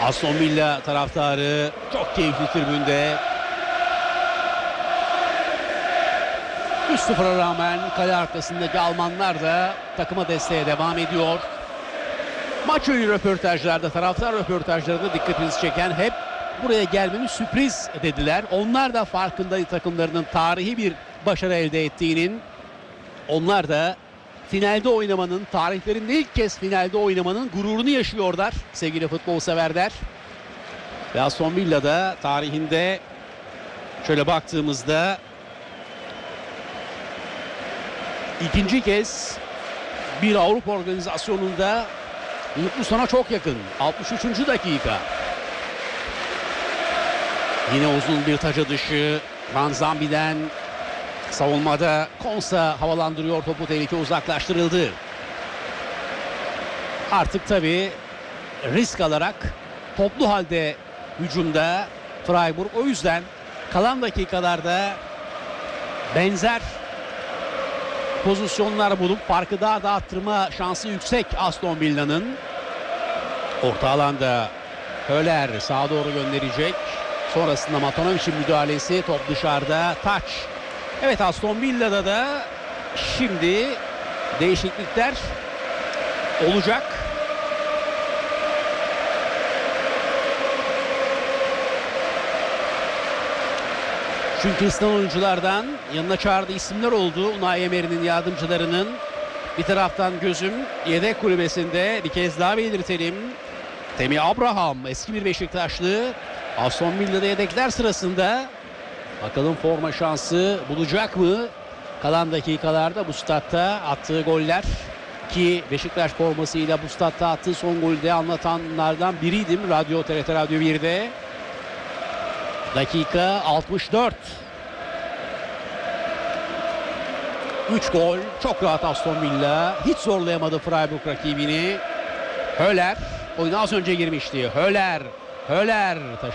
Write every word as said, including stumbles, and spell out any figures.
Aston Villa taraftarı çok keyifli tribünde. üç sıfıra rağmen kale arkasındaki Almanlar da takıma desteğe devam ediyor. Maç önü röportajlarda, taraftar röportajlarında dikkatinizi çeken hep buraya gelmemiz sürpriz dediler. Onlar da farkında takımlarının tarihi bir başarı elde ettiğinin. Onlar da finalde oynamanın, tarihlerinde ilk kez finalde oynamanın gururunu yaşıyorlar sevgili futbol severler. Ve Aston Villa'da tarihinde şöyle baktığımızda ikinci kez bir Avrupa organizasyonunda mutlu sona çok yakın. altmış üçüncü dakika. Yine uzun bir taca dışı Ranzambi'den. Savunmada Konsa havalandırıyor topu, tehlike uzaklaştırıldı. Artık tabii risk alarak toplu halde hücumda Freiburg, o yüzden kalan dakikalarda benzer pozisyonlar bulup farkı daha da arttırma şansı yüksek Aston Villa'nın. Orta alanda Höller sağa doğru gönderecek. Sonrasında Matanovic'in müdahalesi, top dışarıda, taç. Evet, Aston Villa'da da şimdi değişiklikler olacak. Çünkü Kristal oyunculardan yanına çağırdığı isimler oldu. Unai Emery'nin yardımcılarının. Bir taraftan gözüm yedek kulübesinde, bir kez daha belirtelim. Temi Abraham, eski bir Beşiktaşlı. Aston Villa'da yedekler sırasında. Bakalım forma şansı bulacak mı? Kalan dakikalarda bu statta attığı goller, ki Beşiktaş formasıyla bu statta attığı son golü de anlatanlardan biriydim Radyo T R T Radyo bir'de. Dakika altmış dört. üç gol. Çok rahat Aston Villa. Hiç zorlayamadı Freiburg rakibini. Höller oyuna az önce girmişti. Höller. Höller.